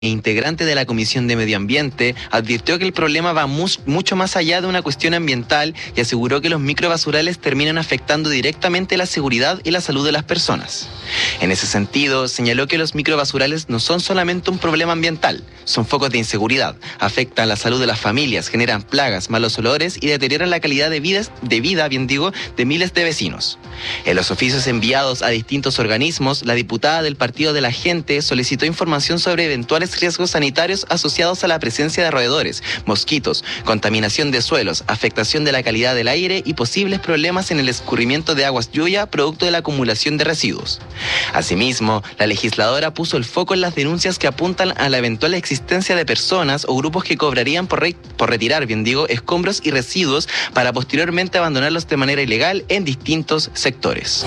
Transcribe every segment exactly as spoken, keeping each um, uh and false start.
integrante de la Comisión de Medio Ambiente, advirtió que el problema va mu mucho más allá de una cuestión ambiental y aseguró que los microbasurales terminan afectando directamente la seguridad y la salud de las personas. En ese sentido, señaló que los microbasurales no son solamente un problema ambiental, son focos de inseguridad, afectan la salud de las familias, generan plagas, malos olores y deterioran la calidad de vida, de vida, bien digo, de miles de vecinos. En los oficios enviados a distintos organismos, la diputada del Partido de la Gente solicitó información sobre eventuales riesgos sanitarios asociados a la presencia de roedores, mosquitos, contaminación de suelos, afectación de la calidad del aire y posibles problemas en el escurrimiento de aguas lluvia producto de la acumulación de residuos. Asimismo, la legisladora puso el foco en las denuncias que apuntan a la eventual existencia de personas o grupos que cobrarían por, re por retirar, bien digo, escombros y residuos para posteriormente abandonarlos de manera ilegal en distintos sectores.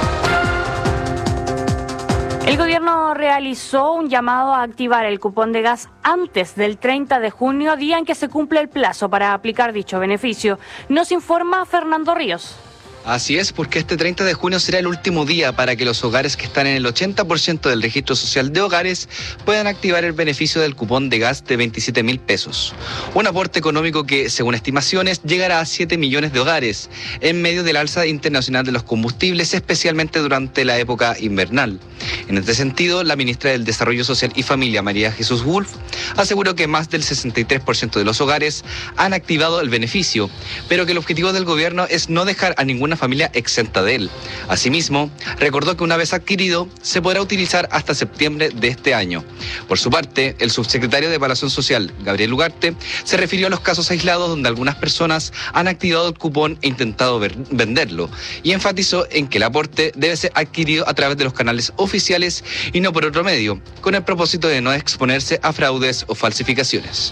El gobierno realizó un llamado a activar el cupón de gas antes del treinta de junio, día en que se cumple el plazo para aplicar dicho beneficio. Nos informa Fernando Ríos. Así es, porque este treinta de junio será el último día para que los hogares que están en el ochenta por ciento del registro social de hogares puedan activar el beneficio del cupón de gas de veintisiete mil pesos. Un aporte económico que, según estimaciones, llegará a siete millones de hogares en medio del alza internacional de los combustibles, especialmente durante la época invernal. En este sentido, la ministra del Desarrollo Social y Familia, María Jesús Wolf, aseguró que más del sesenta y tres por ciento de los hogares han activado el beneficio, pero que el objetivo del gobierno es no dejar a ninguna familia exenta de él. Asimismo, recordó que una vez adquirido, se podrá utilizar hasta septiembre de este año. Por su parte, el subsecretario de Evaluación Social, Gabriel Ugarte, se refirió a los casos aislados donde algunas personas han activado el cupón e intentado ver, venderlo, y enfatizó en que el aporte debe ser adquirido a través de los canales oficiales y no por otro medio, con el propósito de no exponerse a fraudes o falsificaciones.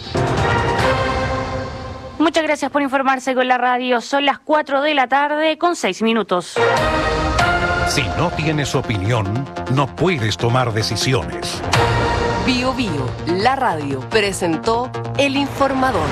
Muchas gracias por informarse con la radio. Son las cuatro de la tarde con seis minutos. Si no tienes opinión, no puedes tomar decisiones. Bio Bio, la radio, presentó El Informador.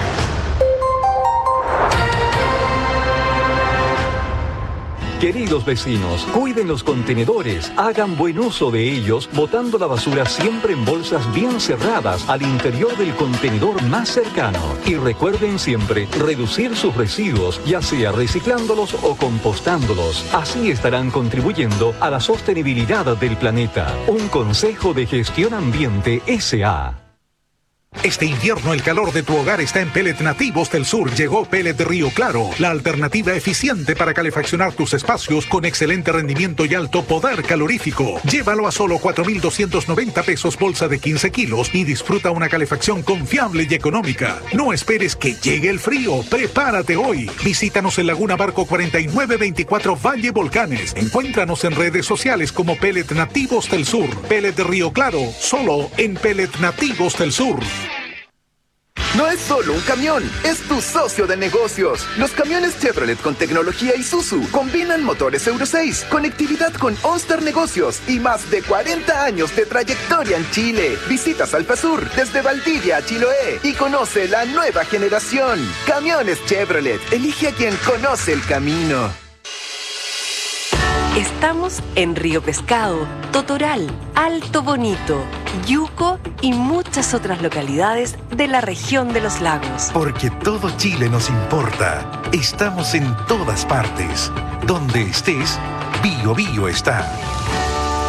Queridos vecinos, cuiden los contenedores, hagan buen uso de ellos, botando la basura siempre en bolsas bien cerradas al interior del contenedor más cercano. Y recuerden siempre reducir sus residuos, ya sea reciclándolos o compostándolos. Así estarán contribuyendo a la sostenibilidad del planeta. Un consejo de Gestión Ambiente S A Este invierno el calor de tu hogar está en Pellet Nativos del Sur. Llegó Pellet Río Claro, la alternativa eficiente para calefaccionar tus espacios con excelente rendimiento y alto poder calorífico. Llévalo a solo cuatro mil doscientos noventa pesos bolsa de quince kilos y disfruta una calefacción confiable y económica. No esperes que llegue el frío, prepárate hoy. Visítanos en Laguna Barco cuarenta y nueve veinticuatro Valle Volcanes. Encuéntranos en redes sociales como Pellet Nativos del Sur. Pellet Río Claro, solo en Pellet Nativos del Sur. No es solo un camión, es tu socio de negocios. Los camiones Chevrolet con tecnología Isuzu combinan motores Euro seis, conectividad con OnStar Negocios y más de cuarenta años de trayectoria en Chile. Visita Salpasur desde Valdivia a Chiloé y conoce la nueva generación. Camiones Chevrolet, elige a quien conoce el camino. Estamos en Río Pescado, Totoral, Alto Bonito, Yuco y muchas otras localidades de la región de los lagos. Porque todo Chile nos importa. Estamos en todas partes. Donde estés, Bio Bio está.